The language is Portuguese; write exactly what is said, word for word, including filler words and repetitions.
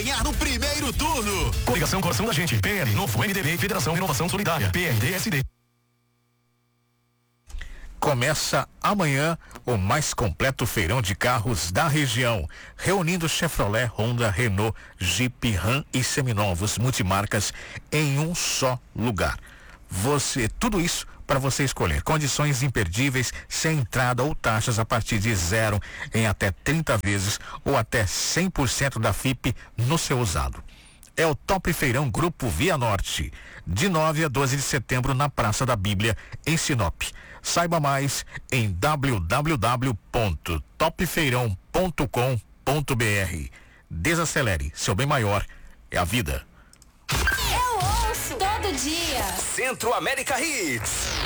Ganhar no primeiro turno. Coligação Coração da Gente, P L, Novo M D B, Federação Renovação Solidária, P R D S D. Começa amanhã o mais completo feirão de carros da região, reunindo Chevrolet, Honda, Renault, Jeep, Ram e seminovos multimarcas em um só lugar. Você, tudo isso para você escolher. Condições imperdíveis, sem entrada ou taxas a partir de zero em até trinta vezes ou até cem por cento da F I P no seu usado. É o Top Feirão Grupo Via Norte, de nove a doze de setembro na Praça da Bíblia, em Sinop. Saiba mais em w w w ponto top feirão ponto com ponto b r. Desacelere, seu bem maior é a vida. Eu ouço todo dia. Centro América Hits.